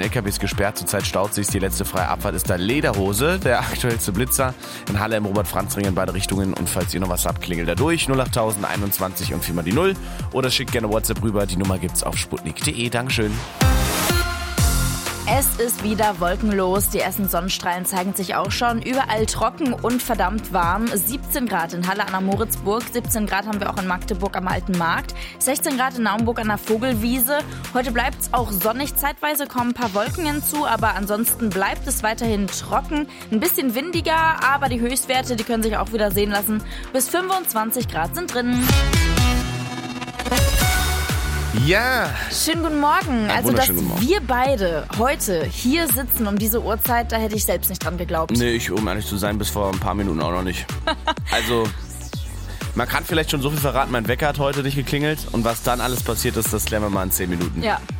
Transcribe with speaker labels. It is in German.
Speaker 1: LKWs gesperrt. Zurzeit staut sich. Die letzte freie Abfahrt ist da Lederhose, der aktuellste Blitzer. In Halle im Robert-Franz-Ring in beide Richtungen. Und falls ihr noch was habt, klingelt da durch. 08000 21 und 4 mal die 0. Oder schickt gerne WhatsApp rüber. Die Nummer gibt's auf sputnik.de. Dankeschön.
Speaker 2: Es ist wieder wolkenlos. Die ersten Sonnenstrahlen zeigen sich auch schon. Überall trocken und verdammt warm. 17 Grad in Halle an der Moritzburg. 17 Grad haben wir auch in Magdeburg am Alten Markt. 16 Grad in Naumburg an der Vogelwiese. Heute bleibt es auch sonnig. Zeitweise kommen ein paar Wolken hinzu, aber ansonsten bleibt es weiterhin trocken. Ein bisschen windiger, aber die Höchstwerte, die können sich auch wieder sehen lassen. Bis 25 Grad sind drin.
Speaker 1: Ja.
Speaker 2: Schönen guten Morgen. Also, dass wir beide heute hier sitzen um diese Uhrzeit, da hätte ich selbst nicht dran geglaubt.
Speaker 1: Nee, um ehrlich zu sein, bis vor ein paar Minuten auch noch nicht. Also, man kann vielleicht schon so viel verraten, mein Wecker hat heute nicht geklingelt. Und was dann alles passiert ist, das klären wir mal in 10 Minuten.
Speaker 2: Ja.